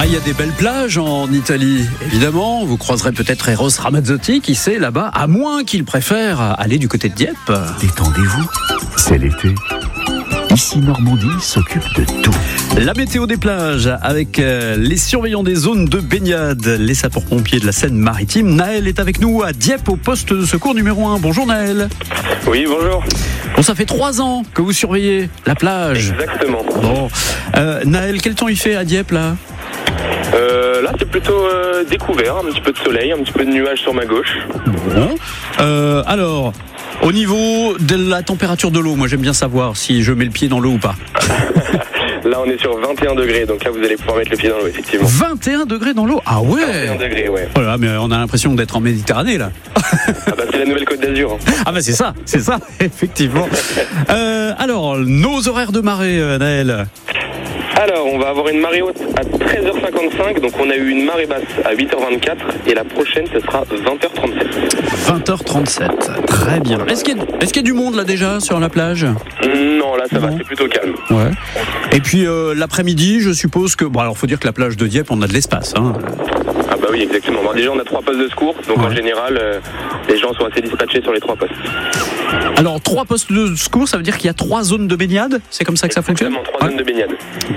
il y a des belles plages en Italie, évidemment. Vous croiserez peut-être Eros Ramazzotti, qui sait là-bas, à moins qu'il préfère aller du côté de Dieppe. Détendez-vous, c'est l'été. Ici, Normandie s'occupe de tout. La météo des plages avec les surveillants des zones de baignade, les sapeurs-pompiers de la Seine-Maritime. Naël est avec nous à Dieppe au poste de secours numéro 1. Bonjour Naël. Oui, bonjour. Bon, ça fait 3 ans que vous surveillez la plage. Exactement. Bon, Naël, quel temps il fait à Dieppe là ? Là, c'est plutôt découvert, un petit peu de soleil, un petit peu de nuages sur ma gauche. Bon. Alors, au niveau de la température de l'eau, moi j'aime bien savoir si je mets le pied dans l'eau ou pas. Là, on est sur 21 degrés, donc là, vous allez pouvoir mettre le pied dans l'eau, effectivement. 21 degrés dans l'eau ? Ah ouais ! 21 degrés, ouais. Voilà, mais on a l'impression d'être en Méditerranée là. Ah bah, c'est la nouvelle Côte d'Azur. Hein. Ah bah c'est ça, effectivement. Alors, nos horaires de marée, Naël. Alors, on va avoir une marée haute à 13h55, donc on a eu une marée basse à 8h24, et la prochaine, ce sera 20h37. 20h37, très bien. Est-ce qu'il y a du monde là déjà sur la plage ? Non, là, ça va, c'est plutôt calme. Ouais. Et puis l'après-midi, je suppose que... Bon, alors faut dire que la plage de Dieppe, on a de l'espace, hein. Ah bah oui, exactement. Bon, déjà, on a 3 postes de secours, donc en général, les gens sont assez dispatchés sur les 3 postes. Alors, 3 postes de secours, ça veut dire qu'il y a 3 zones de baignade ? C'est comme ça que ça fonctionne ? Exactement, 3 zones de baignade.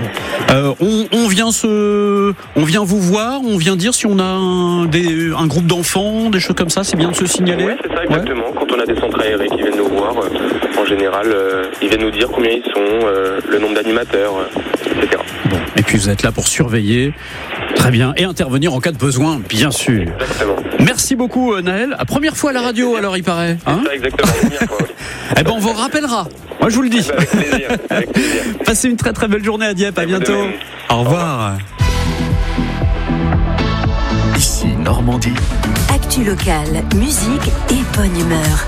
On vient vous voir, on vient dire si on a un groupe d'enfants, des choses comme ça, c'est bien de se signaler ? Oui, c'est ça, exactement. Ouais. Quand on a des centres aérés qui viennent nous voir, en général, ils viennent nous dire combien ils sont, le nombre d'animateurs, etc. Bon. Et puis vous êtes là pour surveiller, très bien, et intervenir en cas de besoin, bien sûr. Exactement. Merci beaucoup Naël. Première fois à la radio alors il paraît. Hein ? C'est ça, exactement. Première fois, oui. Eh ben on vous rappellera. Moi je vous le dis. Avec plaisir, avec plaisir. Passez une très très belle journée à Dieppe. À bientôt. Au revoir. Ici, Normandie. Actu locale, musique et bonne humeur.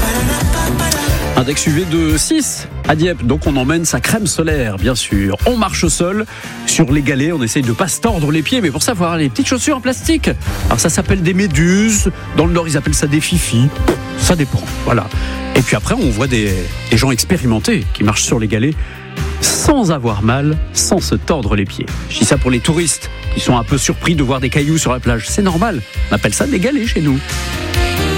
Index UV de 6 à Dieppe, donc on emmène sa crème solaire, bien sûr. On marche au sol, sur les galets, on essaye de pas se tordre les pieds, mais pour ça, il faut avoir les petites chaussures en plastique. Alors ça s'appelle des méduses, dans le Nord, ils appellent ça des fifis. Ça dépend, voilà. Et puis après, on voit des gens expérimentés qui marchent sur les galets sans avoir mal, sans se tordre les pieds. Je dis ça pour les touristes qui sont un peu surpris de voir des cailloux sur la plage. C'est normal, on appelle ça des galets chez nous.